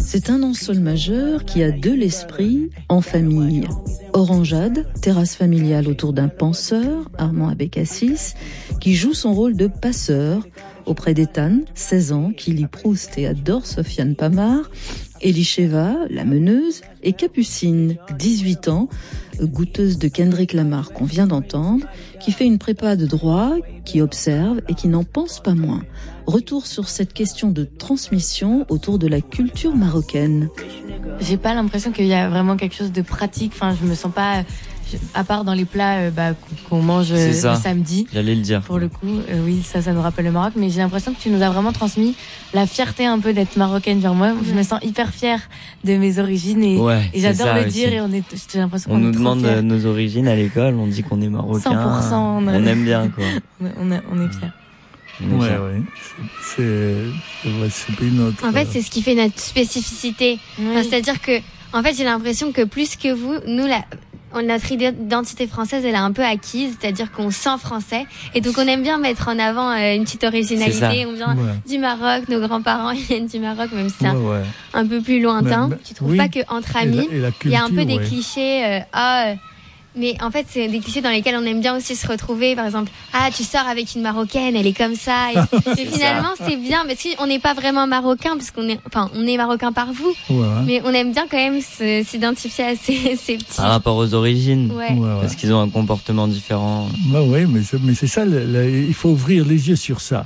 C'est un nom sol majeur qui a de l'esprit en famille. Orangeade, terrasse familiale autour d'un penseur, Armand Abécassis, qui joue son rôle de passeur auprès d'Ethan, 16 ans, qui lit Proust et adore Sofiane Pamar, Elisheva, la meneuse, et Capucine, 18 ans, goûteuse de Kendrick Lamar qu'on vient d'entendre, qui fait une prépa de droit, qui observe et qui n'en pense pas moins. Retour sur cette question de transmission autour de la culture marocaine. J'ai pas l'impression qu'il y a vraiment quelque chose de pratique. Enfin, je me sens pas, à part dans les plats qu'on mange le samedi. J'allais le dire. Pour le coup, oui, ça nous rappelle le Maroc. Mais j'ai l'impression que tu nous as vraiment transmis la fierté un peu d'être marocaine. Genre moi, je me sens hyper fière de mes origines et j'adore le dire. Et j'ai l'impression qu'on nous demande nos origines à l'école. On dit qu'on est marocain. 100%. On aime bien, quoi. On est fiers. Ouais. C'est une autre. En fait, c'est ce qui fait notre spécificité. Oui. Enfin, c'est-à-dire que, en fait, j'ai l'impression que plus que vous, nous, notre identité française, elle est un peu acquise, c'est-à-dire qu'on sent français. Et donc, on aime bien mettre en avant une petite originalité. On vient du Maroc, nos grands-parents viennent du Maroc, même si c'est un peu plus lointain. Tu trouves pas qu'entre amis, il y a un peu des clichés, mais en fait, c'est des clichés dans lesquels on aime bien aussi se retrouver. Par exemple, tu sors avec une Marocaine, elle est comme ça. Et finalement, c'est bien. Mais si on n'est pas vraiment marocain, parce on est marocain par vous. Mais on aime bien quand même s'identifier à ces petits. Par rapport aux origines. Parce qu'ils ont un comportement différent. Mais c'est ça, il faut ouvrir les yeux sur ça.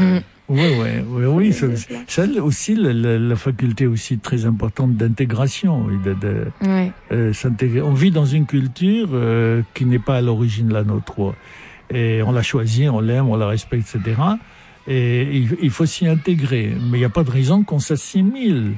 Oui. Ça aussi, la faculté aussi très importante d'intégration. S'intégrer. On vit dans une culture qui n'est pas à l'origine la nôtre. Et on l'a choisie, on l'aime, on la respecte, etc. Et il faut s'y intégrer. Mais il n'y a pas de raison qu'on s'assimile.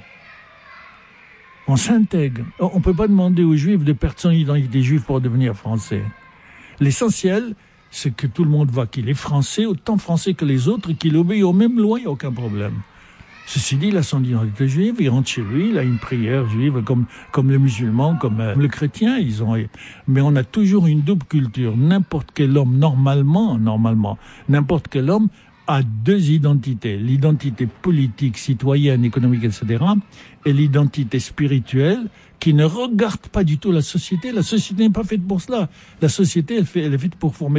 On s'intègre. On ne peut pas demander aux Juifs de perdre son identité juive pour devenir français. L'essentiel, c'est que tout le monde voit qu'il est français, autant français que les autres, et qu'il obéit aux mêmes lois, il n'y a aucun problème. Ceci dit, il a son identité juive, il rentre chez lui, il a une prière juive, comme les musulmans, comme les chrétiens, mais on a toujours une double culture. N'importe quel homme, normalement, n'importe quel homme a deux identités. L'identité politique, citoyenne, économique, etc., et l'identité spirituelle, qui ne regarde pas du tout la société. La société n'est pas faite pour cela. La société, elle est faite pour former